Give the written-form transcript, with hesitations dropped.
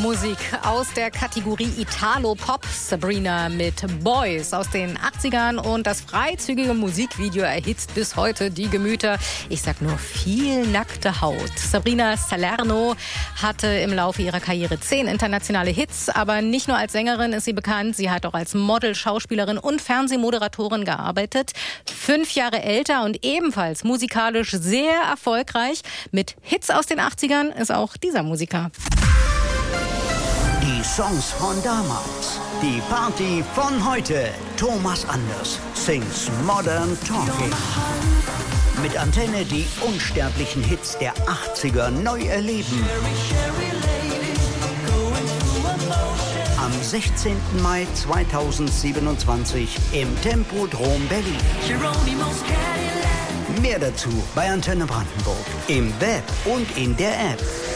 Musik aus der Kategorie Italo-Pop. Sabrina mit Boys aus den 80ern und das freizügige Musikvideo erhitzt bis heute die Gemüter. Ich sag nur viel nackte Haut. Sabrina Salerno hatte im Laufe ihrer Karriere 10 internationale Hits, aber nicht nur als Sängerin ist sie bekannt. Sie hat auch als Model, Schauspielerin und Fernsehmoderatorin gearbeitet. 5 Jahre älter und ebenfalls musikalisch sehr erfolgreich. Mit Hits aus den 80ern ist auch dieser Musiker. Die Songs von damals, die Party von heute. Thomas Anders sings Modern Talking. Mit Antenne die unsterblichen Hits der 80er neu erleben. Am 16. Mai 2027 im Tempodrom Berlin. Mehr dazu bei Antenne Brandenburg, im Web und in der App.